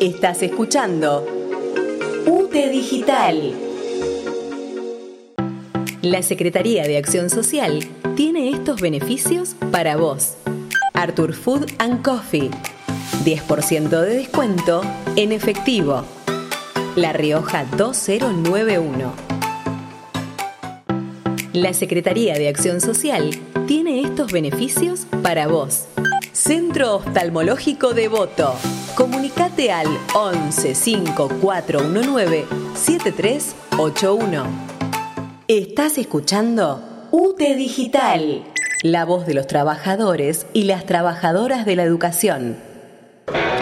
Estás escuchando UTE Digital. La Secretaría de Acción Social tiene estos beneficios para vos. Arthur Food & Coffee. 10% de descuento en efectivo. La Rioja 2091. La Secretaría de Acción Social tiene estos beneficios para vos. Centro Oftalmológico Devoto. Comunicate al 11 5419 7381. Estás escuchando UTE Digital, la voz de los trabajadores y las trabajadoras de la educación.